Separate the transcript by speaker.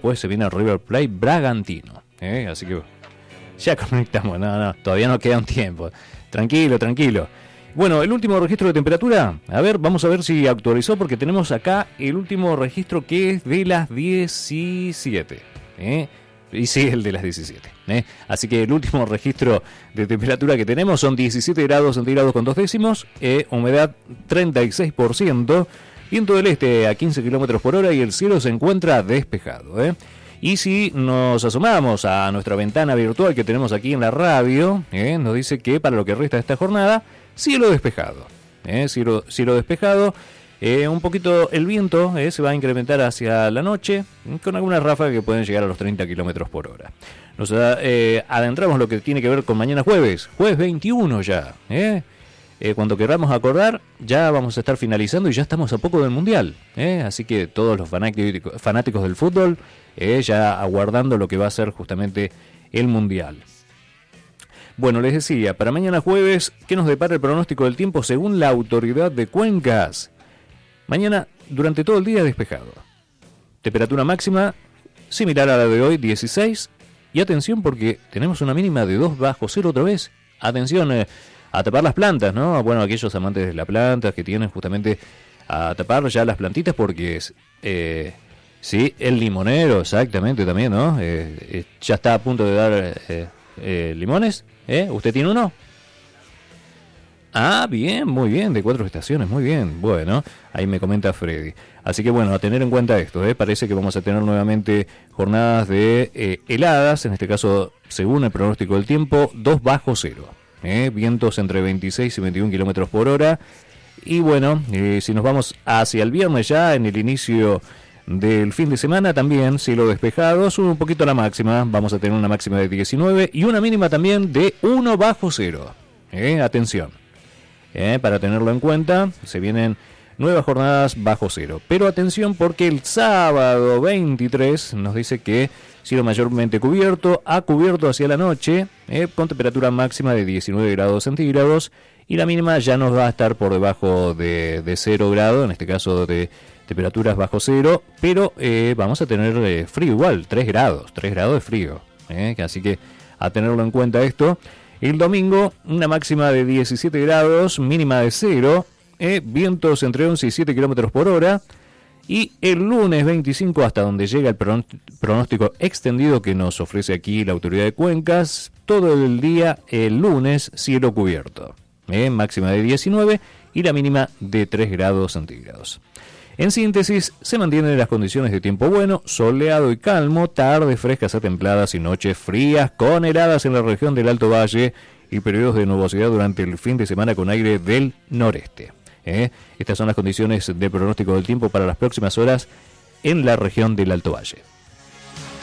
Speaker 1: después se viene River Plate Bragantino. Así que ya conectamos, todavía no queda un tiempo. Tranquilo. Bueno, el último registro de temperatura, vamos a ver si actualizó, porque tenemos acá el último registro que es de las 17. Y sí, el de las 17. Así que el último registro de temperatura que tenemos son 17 grados centígrados con 2 décimos, humedad 36%, viento del este a 15 kilómetros por hora y el cielo se encuentra despejado. Y si nos asomamos a nuestra ventana virtual que tenemos aquí en la radio, nos dice que para lo que resta de esta jornada, cielo despejado. Cielo despejado. Un poquito el viento se va a incrementar hacia la noche, con algunas ráfagas que pueden llegar a los 30 kilómetros por hora. Nos adentramos lo que tiene que ver con mañana jueves 21 ya. Cuando queramos acordar, ya vamos a estar finalizando y ya estamos a poco del Mundial. Así que todos los fanáticos del fútbol, ya aguardando lo que va a ser justamente el Mundial. Bueno, les decía, para mañana jueves, ¿qué nos depara el pronóstico del tiempo según la autoridad de Cuencas? Mañana, durante todo el día, despejado. Temperatura máxima similar a la de hoy, 16. Y atención, porque tenemos una mínima de 2 bajo cero otra vez. Atención, a tapar las plantas, ¿no? Bueno, aquellos amantes de las plantas que tienen justamente a tapar ya las plantitas, porque sí, el limonero, exactamente, también, ¿no? Ya está a punto de dar limones. ¿Usted tiene uno? Ah, bien, muy bien, de 4 estaciones, muy bien. Bueno, ahí me comenta Freddy. Así que bueno, a tener en cuenta esto, parece que vamos a tener nuevamente jornadas de heladas, en este caso, según el pronóstico del tiempo, 2 bajo cero. Vientos entre 26 y 21 kilómetros por hora. Y bueno, si nos vamos hacia el viernes ya, en el inicio del fin de semana, también cielo despejado, sube un poquito la máxima, vamos a tener una máxima de 19 y una mínima también de 1 bajo cero. Atención. Para tenerlo en cuenta, se vienen nuevas jornadas bajo cero. Pero atención, porque el sábado 23 nos dice que cielo mayormente cubierto, a cubierto hacia la noche, con temperatura máxima de 19 grados centígrados, y la mínima ya nos va a estar por debajo de 0 grados, en este caso de temperaturas bajo cero, pero vamos a tener frío igual, 3 grados de frío. Así que a tenerlo en cuenta esto. El domingo, una máxima de 17 grados, mínima de 0, vientos entre 11 y 7 kilómetros por hora. Y el lunes 25, hasta donde llega el pronóstico extendido que nos ofrece aquí la autoridad de Cuencas, todo el día, el lunes, cielo cubierto. Máxima de 19 y la mínima de 3 grados centígrados. En síntesis, se mantienen las condiciones de tiempo bueno, soleado y calmo, tardes frescas a templadas y noches frías con heladas en la región del Alto Valle y periodos de nubosidad durante el fin de semana con aire del noreste. Estas son las condiciones de pronóstico del tiempo para las próximas horas en la región del Alto Valle.